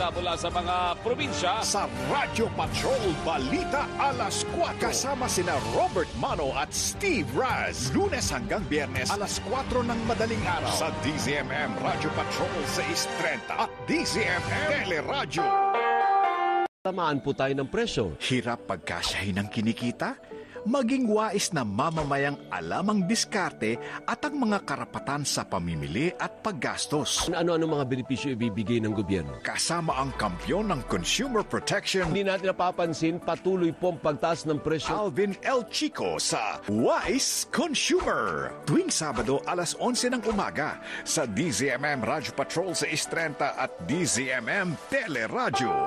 balita mula sa mga probinsya. Sa Radyo Patrol Balita Alas 4. Kasama sina Robert Mano at Steve Raz. Lunes hanggang Biyernes alas 4 ng madaling araw. Sa DZMM Radyo Patrol 630 at DZMM Teleradyo. Tamaan po tayo ng presyo. Hirap pagkasyahin ng kinikita? Maging wais na mamamayang alam ang diskarte at ang mga karapatan sa pamimili at paggastos. Ano-ano mga benepisyo ibibigay ng gobyerno? Kasama ang kampyon ng consumer protection, Hindi natin napapansin, patuloy pong pagtaas ng presyo. Alvin L. Chico sa Wise Consumer. Tuwing Sabado alas 11 ng umaga sa DZMM Radyo Patrol 630 at DZMM Teleradyo.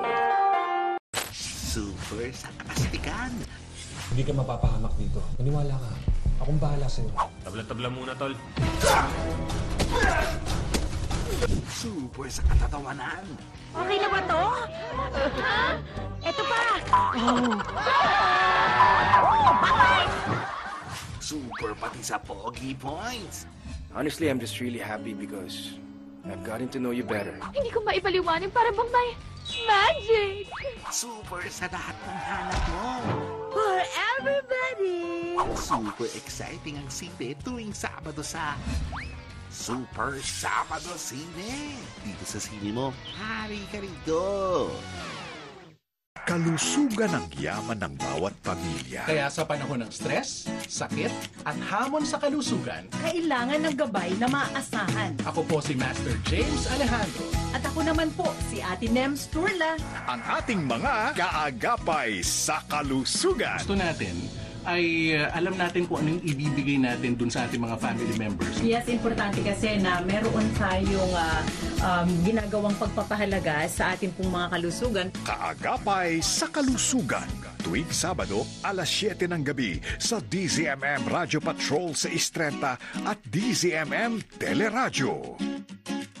Super sa kastikan. Hindi ka mapapahamak dito. Maniwala ka. Akong bahala sa'yo. Tabla-tabla muna, tol. Super sa katatawanan. Okay na ba to? Eto pa! Super pati sa pogi points. Honestly, I'm just really happy because I've gotten to know you better. Hindi ko maipaliwanag para bang may magic! Super sa lahat ng hanap mo. For everybody! Super exciting ang sine tuwing Sabado sa Super Sabado Sine. Dito sa sine mo, hari ka rito. Kalusugan ang yaman ng bawat pamilya. Kaya sa panahon ng stress, sakit, at hamon sa kalusugan, kailangan ng gabay na maaasahan. ako po si Master James Alejandro. At ako naman po, si Ate Nems Turla. Ang ating mga kaagapay sa kalusugan. Gusto natin ay alam natin kung anong ibibigay natin dun sa ating mga family members. Yes, importante kasi na meron tayong ginagawang pagpapahalaga sa ating pong mga kalusugan. Kaagapay sa kalusugan. Tuwing Sabado, alas 7 ng gabi sa DZMM Radyo Patrol 630 at DZMM Teleradyo.